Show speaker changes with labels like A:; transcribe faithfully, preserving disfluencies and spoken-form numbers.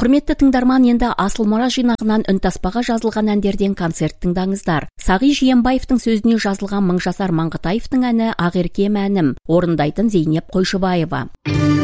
A: Құрметті тыңдарман, енді Асыл мұра жинағынан үнтаспаға жазылған әндерден концерт тыңдаңыздар. Сағи Жиенбаевтың сөзіне жазылған Мыңжасар Маңғытаевтың әні «Ақеркем әнім», орындайтын Зейнеп Қойшыбаева.